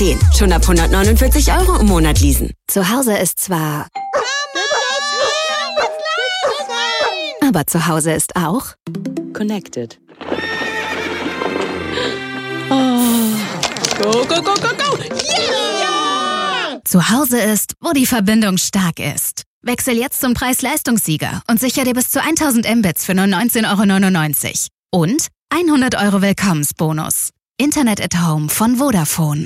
10. Schon ab 149 € im Monat leasen. Zu Hause ist zwar... aber zu Hause ist auch... Connected. Oh. Go, go, go, go, go! Yeah! Zu Hause ist, wo die Verbindung stark ist. Wechsel jetzt zum Preis-Leistungssieger und sichere dir bis zu 1000 Mbits für nur 19,99 € und 100 € Willkommensbonus. Internet at Home von Vodafone.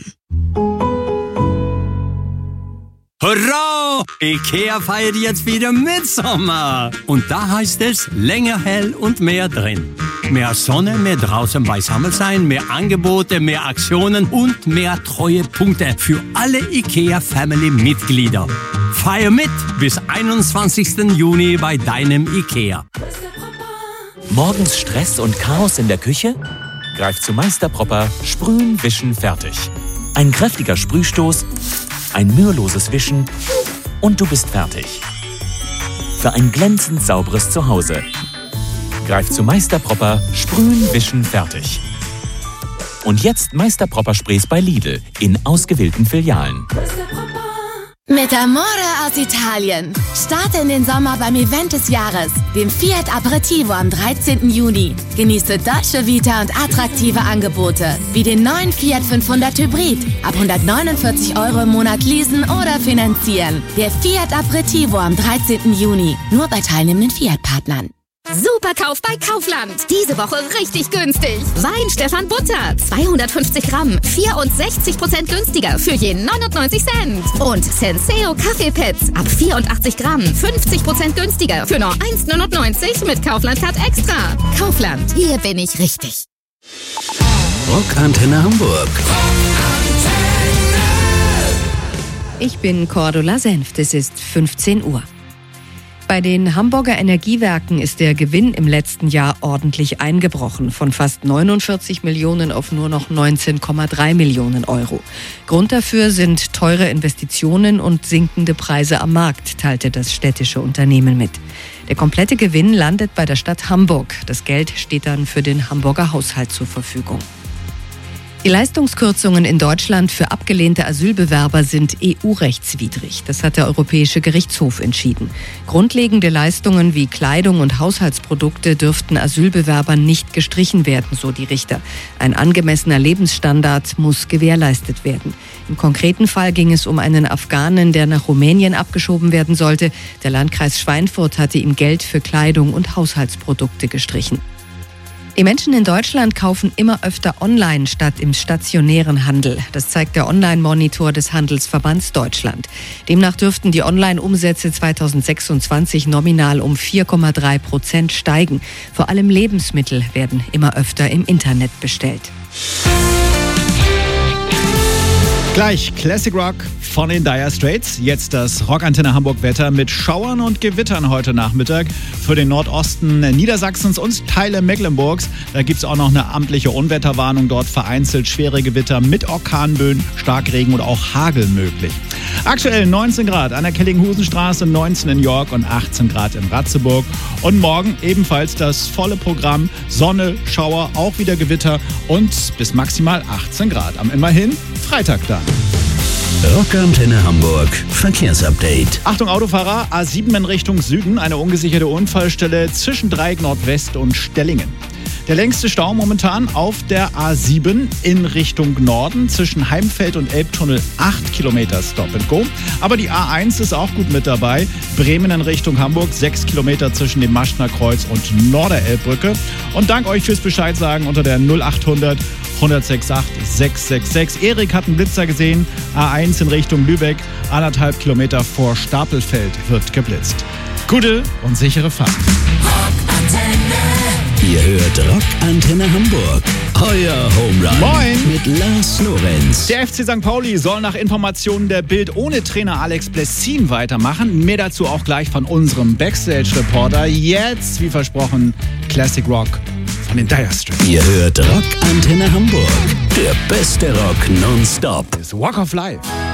Hurra! IKEA feiert jetzt wieder Mitsommer. Und da heißt es länger hell und mehr drin. Mehr Sonne, mehr draußen beisammen sein, mehr Angebote, mehr Aktionen und mehr Treuepunkte für alle IKEA-Family-Mitglieder. Feier mit bis 21. Juni bei deinem IKEA. Morgens Stress und Chaos in der Küche? Greif zu Meister Propper, Sprühen, Wischen, fertig. Ein kräftiger Sprühstoß, ein müheloses Wischen und du bist fertig. Für ein glänzend sauberes Zuhause. Greif zu Meister Propper, Sprühen, Wischen, fertig. Und jetzt Meister Propper Sprays bei Lidl in ausgewählten Filialen. Mit Amore aus Italien. Starte in den Sommer beim Event des Jahres, dem Fiat Aperitivo am 13. Juni. Genieße Dolce Vita und attraktive Angebote, wie den neuen Fiat 500 Hybrid. Ab 149 € im Monat leasen oder finanzieren. Der Fiat Aperitivo am 13. Juni. Nur bei teilnehmenden Fiat-Partnern. Superkauf bei Kaufland. Diese Woche richtig günstig. Wein Stefan Butter, 250 Gramm, 64% günstiger für je 99 Cent. Und Senseo Kaffeepads ab 84 Gramm, 50% günstiger für nur 1,99 € mit Kaufland Card Extra. Kaufland, hier bin ich richtig. Rockantenne Hamburg. Ich bin Cordula Senft, es ist 15 Uhr. Bei den Hamburger Energiewerken ist der Gewinn im letzten Jahr ordentlich eingebrochen, von fast 49 Millionen auf nur noch 19,3 Millionen €. Grund dafür sind teure Investitionen und sinkende Preise am Markt, teilte das städtische Unternehmen mit. Der komplette Gewinn landet bei der Stadt Hamburg. Das Geld steht dann für den Hamburger Haushalt zur Verfügung. Die Leistungskürzungen in Deutschland für abgelehnte Asylbewerber sind EU-rechtswidrig. Das hat der Europäische Gerichtshof entschieden. Grundlegende Leistungen wie Kleidung und Haushaltsprodukte dürften Asylbewerbern nicht gestrichen werden, so die Richter. Ein angemessener Lebensstandard muss gewährleistet werden. Im konkreten Fall ging es um einen Afghanen, der nach Rumänien abgeschoben werden sollte. Der Landkreis Schweinfurt hatte ihm Geld für Kleidung und Haushaltsprodukte gestrichen. Die Menschen in Deutschland kaufen immer öfter online statt im stationären Handel. Das zeigt der Online-Monitor des Handelsverbands Deutschland. Demnach dürften die Online-Umsätze 2026 nominal um 4,3% steigen. Vor allem Lebensmittel werden immer öfter im Internet bestellt. Gleich Classic Rock von den Dire Straits. Jetzt das Rockantenne Hamburg Wetter mit Schauern und Gewittern heute Nachmittag für den Nordosten Niedersachsens und Teile Mecklenburgs. Da gibt es auch noch eine amtliche Unwetterwarnung. Dort vereinzelt schwere Gewitter mit Orkanböen, Starkregen oder auch Hagel möglich. Aktuell 19 Grad an der Kellinghusenstraße, 19 in York und 18 Grad in Ratzeburg. Und morgen ebenfalls das volle Programm. Sonne, Schauer, auch wieder Gewitter und bis maximal 18 Grad. Am immerhin Freitag dann. Rockantenne Hamburg Verkehrsupdate. Achtung Autofahrer, A7 in Richtung Süden, eine ungesicherte Unfallstelle zwischen Dreieck Nordwest und Stellingen. Der längste Stau momentan auf der A7 in Richtung Norden zwischen Heimfeld und Elbtunnel, 8 Kilometer Stop and Go. Aber die A1 ist auch gut mit dabei. Bremen in Richtung Hamburg, 6 Kilometer zwischen dem Maschner Kreuz und Norderelbbrücke. Und dank euch fürs Bescheid sagen unter der 0800 106.8 666. Erik hat einen Blitzer gesehen. A1 in Richtung Lübeck, 1,5 Kilometer vor Stapelfeld wird geblitzt. Gute und sichere Fahrt. Ihr hört Rockantenne Hamburg. Euer Home Run. Moin. Mit Lars Lorenz. Der FC St. Pauli soll nach Informationen der Bild ohne Trainer Alex Blessin weitermachen. Mehr dazu auch gleich von unserem Backstage-Reporter. Jetzt, wie versprochen, Classic Rock von den Dire Straits. Ihr hört Rockantenne Hamburg. Der beste Rock nonstop. Das Walk of Life.